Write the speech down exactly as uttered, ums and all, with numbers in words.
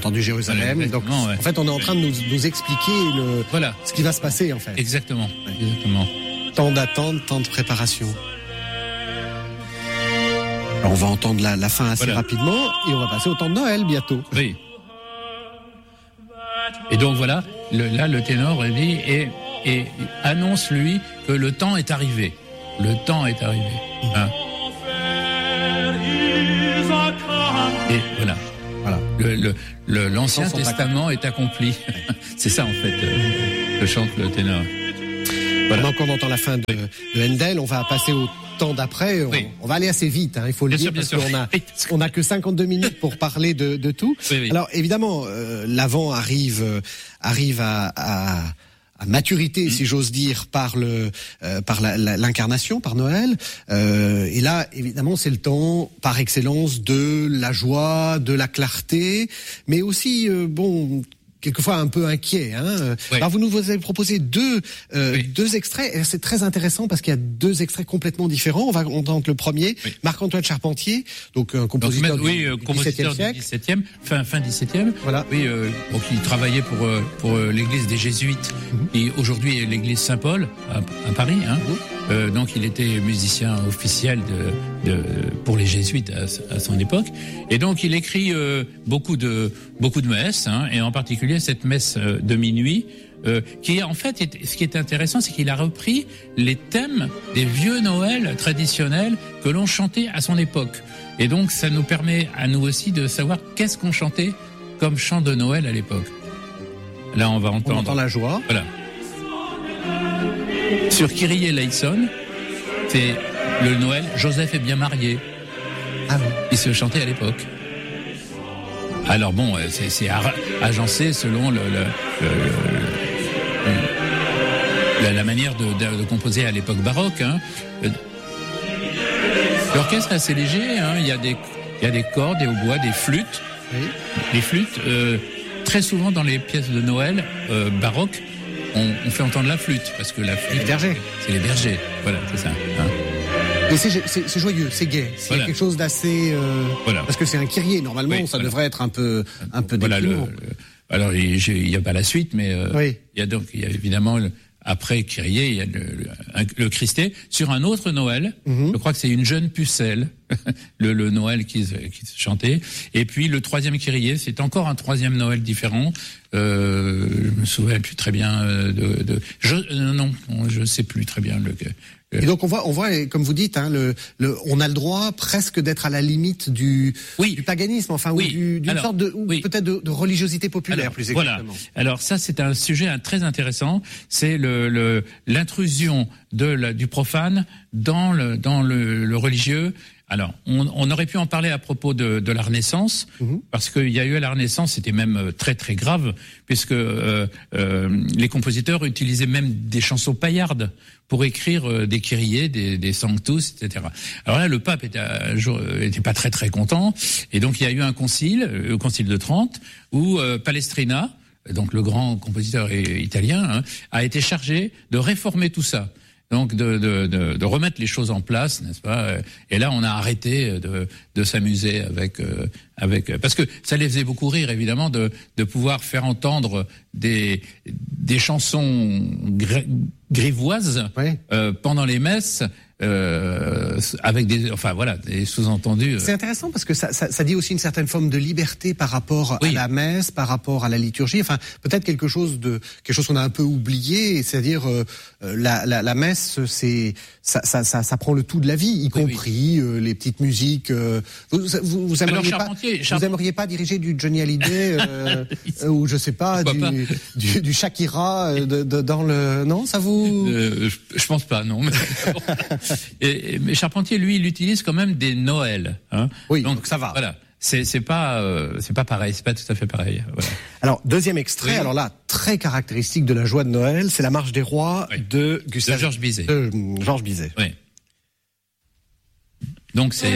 entendu Jérusalem. Ouais, donc, ouais. en fait, on est en train de nous, nous expliquer le, voilà. ce qui va se passer, en fait. Exactement. Exactement. Tant d'attente, tant de préparation. Alors, on va entendre la, la fin assez voilà. rapidement et on va passer au temps de Noël bientôt. Oui. Et donc voilà, le, là le ténor dit et, et annonce lui que le temps est arrivé. Le temps est arrivé. Hein. Et voilà. Voilà. Le, le, le, l'Ancien Testament est accompli. C'est ça en fait euh, que chante le ténor. Voilà. Pendant qu'on entend la fin de, de Handel, on va passer au temps d'après. On, oui. on va aller assez vite, hein, il faut le bien dire, sûr, parce qu'on a, on a que cinquante-deux minutes pour parler de, de tout. Oui, oui. Alors évidemment, euh, l'Avent arrive, euh, arrive à, à, à maturité, mmh. si j'ose dire, par le, euh, par la, la, l'incarnation, par Noël. Euh, et là, évidemment, c'est le temps par excellence de la joie, de la clarté, mais aussi, euh, bon. quelquefois un peu inquiet. Hein. Oui. Alors vous nous avez proposé deux euh, oui. deux extraits. Et c'est très intéressant parce qu'il y a deux extraits complètement différents. On va entendre le premier, oui. Marc-Antoine Charpentier, donc un compositeur donc, oui, du, euh, du compositeur dix-septième siècle. du dix-septième, fin fin dix-septième. Voilà. Oui, euh, donc il travaillait pour euh, pour euh, l'église des Jésuites mm-hmm. et aujourd'hui l'église Saint-Paul à, à Paris. Hein. Mm-hmm. Euh, donc il était musicien officiel de, de pour les Jésuites à, à son époque. Et donc il écrit euh, beaucoup de beaucoup de messes, hein, et en particulier cette messe de minuit, euh, qui en fait, est, ce qui est intéressant, c'est qu'il a repris les thèmes des vieux Noël traditionnels que l'on chantait à son époque. Et donc, ça nous permet à nous aussi de savoir qu'est-ce qu'on chantait comme chant de Noël à l'époque. Là, on va entendre. On entend la joie. Voilà. Sur Kyrie eleison, c'est le Noël. Joseph est bien marié. Ah oui. Il se chantait à l'époque. Alors bon, c'est, c'est agencé selon le, le, le, le, la, la manière de, de, de composer à l'époque baroque. Hein. L'orchestre est assez léger. Hein. Il y a des, il y a des cordes, des hautbois, des flûtes. Oui. Les flûtes, euh, très souvent dans les pièces de Noël euh, baroques, on, on fait entendre la flûte parce que la flûte, les bergers. C'est les bergers. Voilà, c'est ça. Hein. Mais c'est, c'est, c'est joyeux, c'est gai, c'est voilà. quelque chose d'assez... Euh, voilà. Parce que c'est un kyrie, normalement, oui, ça voilà. devrait être un peu un peu voilà, déprimant. Le, le, alors, il n'y a pas la suite, mais euh, oui. il y a donc il y a évidemment, le, après Kyrie, il y a le, le, le Christé. Sur un autre Noël, mm-hmm. je crois que c'est une jeune pucelle, le, le Noël qui, qui se chantait. Et puis, le troisième Kyrie, c'est encore un troisième Noël différent. Euh, je me souviens plus très bien de... de je, euh, non, je sais plus très bien le... Et donc on voit, on voit, comme vous dites, hein, le, le, on a le droit presque d'être à la limite du, oui. du paganisme, enfin, oui. ou du, d'une alors, sorte de, ou oui. peut-être de, de religiosité populaire, alors, plus exactement. Voilà. Alors ça, c'est un sujet hein, très intéressant. C'est le, le l'intrusion de la, du profane dans le, dans le, le religieux. Alors, on, on aurait pu en parler à propos de, de la Renaissance, mmh. parce qu'il y a eu à la Renaissance, c'était même très très grave, puisque euh, euh, les compositeurs utilisaient même des chansons paillardes pour écrire euh, des kyriés, des, des sanctus, et cetera. Alors là, le pape était, euh, était pas très très content, et donc il y a eu un concile, le concile de Trente, où euh, Palestrina, donc le grand compositeur italien, hein, a été chargé de réformer tout ça. Donc de, de, de, de remettre les choses en place, n'est-ce pas? Et là, on a arrêté de, de s'amuser avec, euh, avec, parce que ça les faisait beaucoup rire, évidemment, de, de pouvoir faire entendre des, des chansons gr- grivoises oui. euh, pendant les messes. Euh, avec des, enfin voilà, des sous-entendus. Euh. C'est intéressant parce que ça, ça, ça dit aussi une certaine forme de liberté par rapport oui. à la messe, par rapport à la liturgie. Enfin, peut-être quelque chose de, quelque chose qu'on a un peu oublié, c'est-à-dire euh, la, la, la messe, c'est, ça, ça, ça, ça prend le tout de la vie, y oui, compris oui. Euh, les petites musiques. Euh, vous, vous, vous aimeriez Alors, pas, Charpentier... vous aimeriez pas diriger du Johnny Hallyday euh, ou je sais pas, du, pas du, du Shakira euh, de, de, dans le, non, ça vous? Euh, je, je pense pas, non. Mais... Et, mais Charpentier, lui, il utilise quand même des Noëls. Hein. Oui, donc, donc ça va. Voilà, c'est c'est pas euh, c'est pas pareil, c'est pas tout à fait pareil. Voilà. Alors deuxième extrait, oui. alors là très caractéristique de la joie de Noël, c'est la Marche des Rois oui. de Gustave de Georges Bizet. De Georges Bizet. Oui. Donc c'est